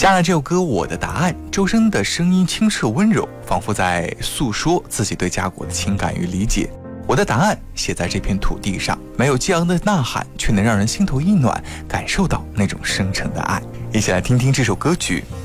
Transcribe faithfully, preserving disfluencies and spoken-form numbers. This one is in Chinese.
加上这首歌《我的答案》，周深的声音清澈温柔，仿佛在诉说自己对家国的情感与理解。我的答案写在这片土地上，没有激昂的呐喊，却能让人心头一暖，感受到那种深沉的爱。一起来听听这首歌曲《